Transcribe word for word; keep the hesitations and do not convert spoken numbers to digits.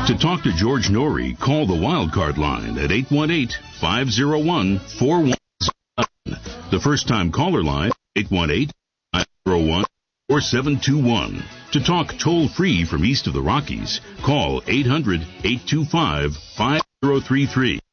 To talk to George Norrie, call the Wildcard line at eight one eight, five oh one, four one seven. The first-time caller line, eight one eight, five oh one, four seven two one. To talk toll-free from east of the Rockies, call eight hundred, eight two five, five oh three three.